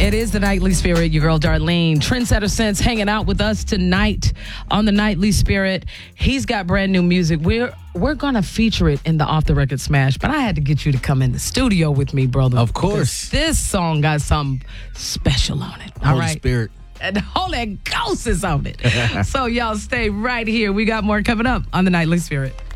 It is the Nightly Spirit, your girl Darlene. Trendsetter Sense hanging out with us tonight on the Nightly Spirit. He's got brand new music. We're going to feature it in the Off the Record Smash, but I had to get you to come in the studio with me, brother. Of course. This song got something special on it. All Holy right. Spirit. And the Holy Ghost is on it. So y'all stay right here. We got more coming up on the Nightly Spirit.